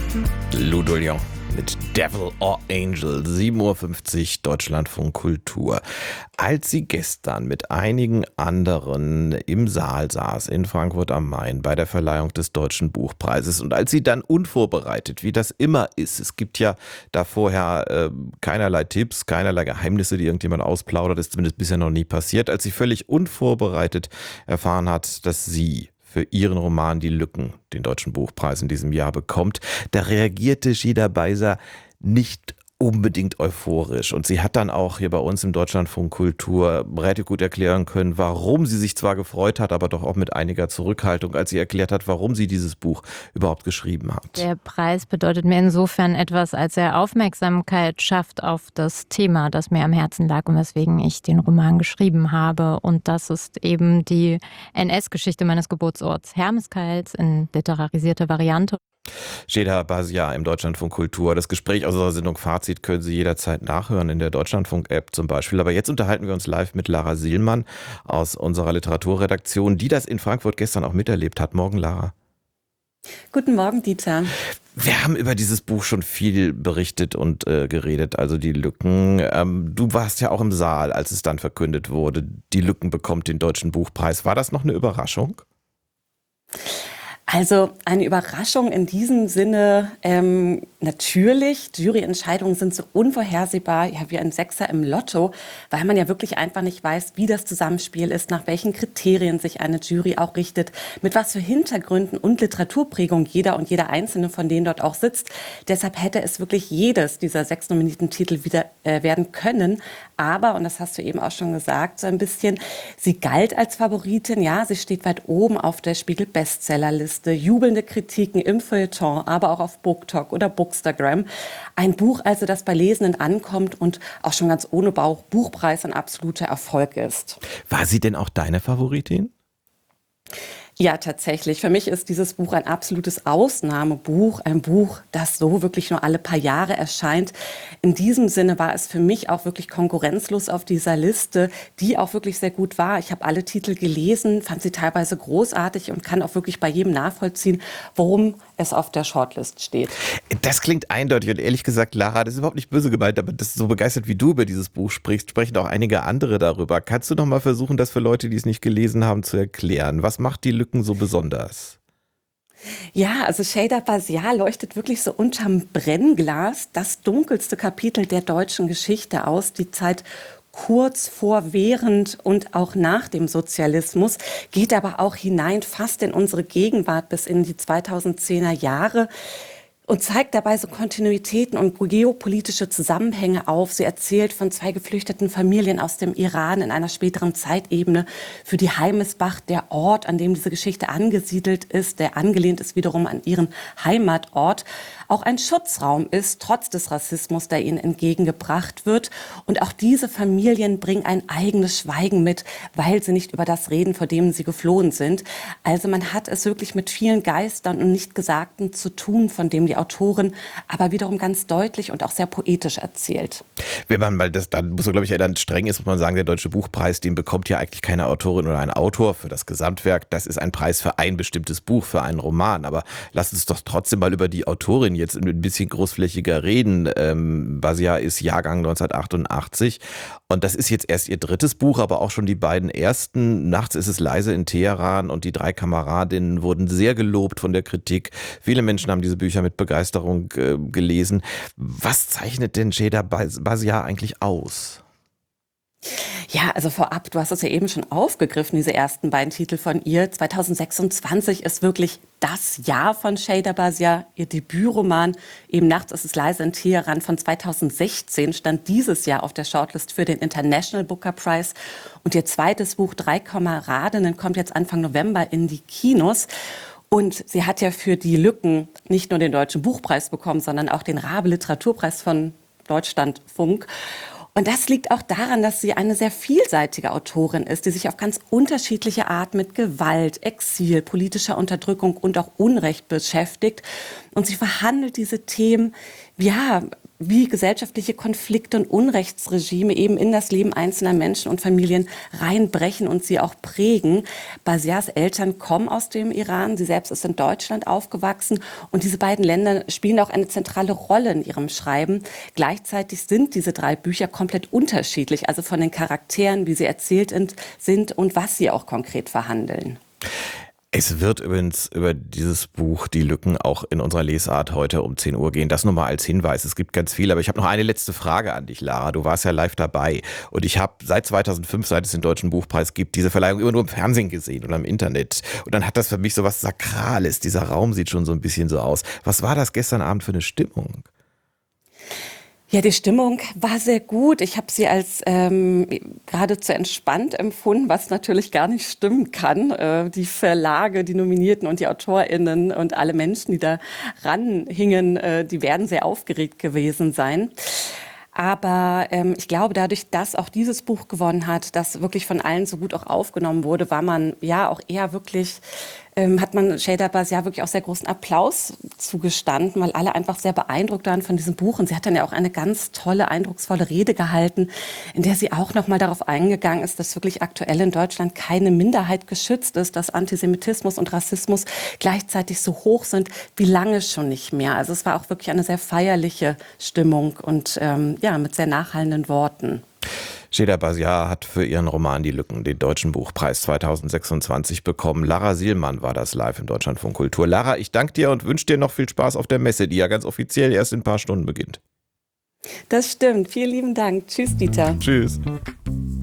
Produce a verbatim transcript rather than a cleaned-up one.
Ludo Lyon mit Devil or Angel, sieben Uhr fünfzig, Deutschlandfunk Kultur. Als sie gestern mit einigen anderen im Saal saß in Frankfurt am Main bei der Verleihung des Deutschen Buchpreises und als sie dann unvorbereitet, wie das immer ist, es gibt ja da vorher äh, keinerlei Tipps, keinerlei Geheimnisse, die irgendjemand ausplaudert, ist zumindest bisher noch nie passiert, als sie völlig unvorbereitet erfahren hat, dass sie für ihren Roman Die Lücken den Deutschen Buchpreis in diesem Jahr bekommt, da reagierte Shida Beiser nicht unbedingt euphorisch. Und sie hat dann auch hier bei uns im Deutschlandfunk Kultur relativ gut erklären können, warum sie sich zwar gefreut hat, aber doch auch mit einiger Zurückhaltung, als sie erklärt hat, warum sie dieses Buch überhaupt geschrieben hat. Der Preis bedeutet mir insofern etwas, als er Aufmerksamkeit schafft auf das Thema, das mir am Herzen lag und weswegen ich den Roman geschrieben habe. Und das ist eben die N S-Geschichte meines Geburtsorts Hermeskeils in literarisierter Variante. Shida Beiser im Deutschlandfunk Kultur. Das Gespräch aus unserer Sendung Fazit können Sie jederzeit nachhören in der Deutschlandfunk-App zum Beispiel. Aber jetzt unterhalten wir uns live mit Lara Sielmann aus unserer Literaturredaktion, die das in Frankfurt gestern auch miterlebt hat. Morgen, Lara. Guten Morgen, Dieter. Wir haben über dieses Buch schon viel berichtet und äh, geredet, also Die Lücken. Ähm, du warst ja auch im Saal, als es dann verkündet wurde, Die Lücken bekommt den Deutschen Buchpreis. War das noch eine Überraschung? Also eine Überraschung in diesem Sinne, ähm, natürlich, Juryentscheidungen sind so unvorhersehbar, ja, wie ein Sechser im Lotto, weil man ja wirklich einfach nicht weiß, wie das Zusammenspiel ist, nach welchen Kriterien sich eine Jury auch richtet, mit was für Hintergründen und Literaturprägung jeder und jeder Einzelne von denen dort auch sitzt. Deshalb hätte es wirklich jedes dieser sechs nominierten Titel wieder äh, werden können. Aber, und das hast du eben auch schon gesagt, so ein bisschen, sie galt als Favoritin, ja, sie steht weit oben auf der Spiegel-Bestsellerliste. Jubelnde Kritiken im Feuilleton, aber auch auf BookTok oder Bookstagram. Ein Buch also, das bei Lesenden ankommt und auch schon ganz ohne Bauch Buchpreis ein absoluter Erfolg ist. War sie denn auch deine Favoritin? Ja, tatsächlich. Für mich ist dieses Buch ein absolutes Ausnahmebuch. Ein Buch, das so wirklich nur alle paar Jahre erscheint. In diesem Sinne war es für mich auch wirklich konkurrenzlos auf dieser Liste, die auch wirklich sehr gut war. Ich habe alle Titel gelesen, fand sie teilweise großartig und kann auch wirklich bei jedem nachvollziehen, warum es auf der Shortlist steht. Das klingt eindeutig und ehrlich gesagt, Lara, das ist überhaupt nicht böse gemeint, aber das ist so begeistert, wie du über dieses Buch sprichst, sprechen auch einige andere darüber. Kannst du noch mal versuchen, das für Leute, die es nicht gelesen haben, zu erklären? Was macht die Lücken so besonders? Ja, also Shida Beiser leuchtet wirklich so unterm Brennglas das dunkelste Kapitel der deutschen Geschichte aus, die Zeit kurz vor, während und auch nach dem Sozialismus, geht aber auch hinein fast in unsere Gegenwart bis in die zweitausendzehner Jahre. Und zeigt dabei so Kontinuitäten und geopolitische Zusammenhänge auf. Sie erzählt von zwei geflüchteten Familien aus dem Iran in einer späteren Zeitebene. Für die Heimesbach, der Ort, an dem diese Geschichte angesiedelt ist, der angelehnt ist wiederum an ihren Heimatort, auch ein Schutzraum ist, trotz des Rassismus, der ihnen entgegengebracht wird. Und auch diese Familien bringen ein eigenes Schweigen mit, weil sie nicht über das reden, vor dem sie geflohen sind. Also man hat es wirklich mit vielen Geistern und Nichtgesagten zu tun, von dem die Autorin aber wiederum ganz deutlich und auch sehr poetisch erzählt. Wenn man mal das, dann muss man, glaube ich, ja dann streng ist, muss man sagen, der Deutsche Buchpreis, den bekommt ja eigentlich keine Autorin oder ein Autor für das Gesamtwerk. Das ist ein Preis für ein bestimmtes Buch, für einen Roman. Aber lasst uns doch trotzdem mal über die Autorin jetzt ein bisschen großflächiger reden. Ähm, Beiser ist Jahrgang neunzehnhundertachtundachtzig und das ist jetzt erst ihr drittes Buch, aber auch schon die beiden ersten. Nachts ist es leise in Teheran und die drei Kameradinnen wurden sehr gelobt von der Kritik. Viele Menschen haben diese Bücher mit Begeisterung äh, gelesen. Was zeichnet denn Shida Beiser eigentlich aus? Ja, also vorab, du hast es ja eben schon aufgegriffen, diese ersten beiden Titel von ihr. zweitausendsechsundzwanzig ist wirklich das Jahr von Shida Beiser. Ihr Debütroman, eben Nachts ist es leise in Teheran von zweitausendsechzehn, stand dieses Jahr auf der Shortlist für den International Booker Prize. Und ihr zweites Buch, Drei Kameradinnen, kommt jetzt Anfang November in die Kinos. Und sie hat ja für Die Lücken nicht nur den Deutschen Buchpreis bekommen, sondern auch den Rabe Literaturpreis von Deutschlandfunk. Und das liegt auch daran, dass sie eine sehr vielseitige Autorin ist, die sich auf ganz unterschiedliche Art mit Gewalt, Exil, politischer Unterdrückung und auch Unrecht beschäftigt. Und sie verhandelt diese Themen, ja, wie gesellschaftliche Konflikte und Unrechtsregime eben in das Leben einzelner Menschen und Familien reinbrechen und sie auch prägen. Basiars Eltern kommen aus dem Iran, sie selbst ist in Deutschland aufgewachsen und diese beiden Länder spielen auch eine zentrale Rolle in ihrem Schreiben. Gleichzeitig sind diese drei Bücher komplett unterschiedlich, also von den Charakteren, wie sie erzählt sind und was sie auch konkret verhandeln. Es wird übrigens über dieses Buch Die Lücken auch in unserer Lesart heute um zehn Uhr gehen. Das nur mal als Hinweis. Es gibt ganz viel, aber ich habe noch eine letzte Frage an dich, Lara. Du warst ja live dabei und ich habe seit zweitausendfünf, seit es den Deutschen Buchpreis gibt, diese Verleihung immer nur im Fernsehen gesehen oder im Internet. Und dann hat das für mich so was Sakrales. Dieser Raum sieht schon so ein bisschen so aus. Was war das gestern Abend für eine Stimmung? Ja, die Stimmung war sehr gut. Ich habe sie als ähm, geradezu entspannt empfunden, was natürlich gar nicht stimmen kann. Äh, die Verlage, die Nominierten und die AutorInnen und alle Menschen, die da ranhingen, äh, die werden sehr aufgeregt gewesen sein. Aber ähm, ich glaube, dadurch, dass auch dieses Buch gewonnen hat, das wirklich von allen so gut auch aufgenommen wurde, war man ja auch eher wirklich, ähm, hat man Şeyda Basiar wirklich auch sehr großen Applaus zugestanden, weil alle einfach sehr beeindruckt waren von diesem Buch. Und sie hat dann ja auch eine ganz tolle, eindrucksvolle Rede gehalten, in der sie auch nochmal darauf eingegangen ist, dass wirklich aktuell in Deutschland keine Minderheit geschützt ist, dass Antisemitismus und Rassismus gleichzeitig so hoch sind wie lange schon nicht mehr. Also es war auch wirklich eine sehr feierliche Stimmung und ähm, ja, mit sehr nachhallenden Worten. Şeyda Basiar hat für ihren Roman Die Lücken den Deutschen Buchpreis zweitausendsechsundzwanzig bekommen. Lara Sielmann war das live im Deutschlandfunk Kultur. Lara, ich danke dir und wünsche dir noch viel Spaß auf der Messe, die ja ganz offiziell erst in ein paar Stunden beginnt. Das stimmt. Vielen lieben Dank. Tschüss, Dieter. Tschüss.